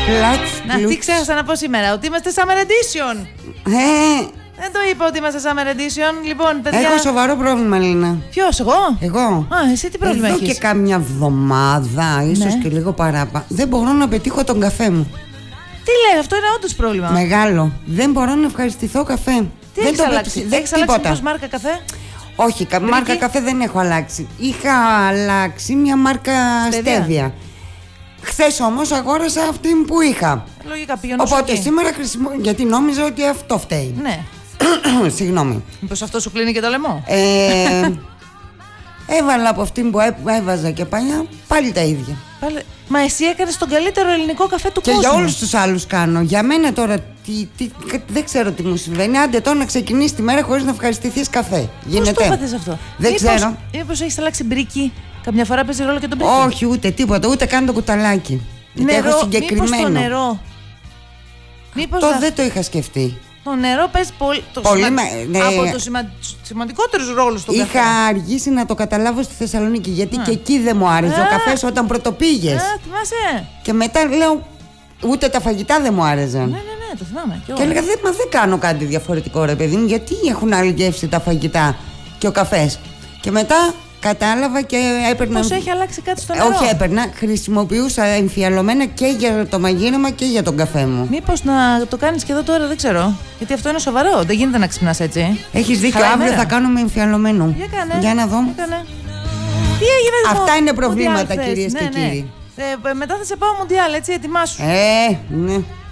Να, τι ξέχασα να πω σήμερα, ότι είμαστε Summer Edition. Δεν το είπα ότι είμαστε Summer Edition. Λοιπόν, παιδιά. Έχω σοβαρό πρόβλημα, Λίνα. Ποιος, εγώ? Εγώ. Α, εσύ τι πρόβλημα έχεις? Εδώ και κάμια εβδομάδα, ίσως και λίγο παραπάνω, δεν μπορώ να πετύχω τον καφέ μου. Τι λέει, αυτό είναι όντως πρόβλημα. Μεγάλο. Δεν μπορώ να ευχαριστηθώ καφέ. Τι έχεις αλλάξει? Έχεις αλλάξει μήπως μάρκα καφέ? Όχι, μάρκα καφέ δεν έχω αλλάξει. Είχα αλλάξει μια μάρκα στέβια. Χθες όμως αγόρασα αυτή που είχα. Λογικά πήγαινε. Οπότε σήμερα χρησιμοποιώ. Γιατί νόμιζα ότι αυτό φταίει. Ναι. Συγγνώμη. Μήπως αυτό σου κλείνει και το λαιμό? Έβαλα από αυτή που έβαζα και παλιά πάλι τα ίδια. Μα εσύ έκανες τον καλύτερο ελληνικό καφέ του κόσμου. Και για όλους τους άλλους κάνω. Για μένα τώρα δεν ξέρω τι μου συμβαίνει. Άντε τώρα να ξεκινήσει τη μέρα χωρίς να ευχαριστηθείς καφέ. Γίνεται? Πώς το έπαθες αυτό? Δεν ξέρω. Μήπως έχεις αλλάξει μπρίκι? Καμιά φορά παίζει ρόλο και τον μπρίκι? Όχι, ούτε τίποτα. Ούτε καν το κουταλάκι. Νερό, μήπως το νερό? Αυτό δεν το είχα σκεφτεί. Το νερό παίζει από τους σημαντικότερους ρόλους στον καφέ. Είχα αργήσει να το καταλάβω στη Θεσσαλονίκη, γιατί και εκεί δεν μου άρεσε ο καφές όταν πρωτοπήγες. Θυμάσαι. Και μετά λέω, ούτε τα φαγητά δεν μου άρεσαν. Ναι, το θυμάμαι. Και έλεγα, δεν κάνω κάτι διαφορετικό, ρε παιδί μου, γιατί έχουν άλλη γεύση τα φαγητά και ο καφές. Και μετά κατάλαβα και έπαιρνα. Πώς έχει αλλάξει κάτι στο νερό? Όχι, έπαιρνα. Χρησιμοποιούσα εμφιαλωμένα και για το μαγείρεμα και για τον καφέ μου. Μήπως να το κάνεις και εδώ τώρα, δεν ξέρω. Γιατί αυτό είναι σοβαρό. Δεν γίνεται να ξυπνάς έτσι. Έχεις δίκιο. Αύριο θα κάνουμε εμφιαλωμένο. Για να δω. Τι έγινε? Αυτά είναι προβλήματα, κυρίες και κύριοι. Μετά θα σε πάω Μουντιάλ, έτσι, ετοιμάσου. Ναι.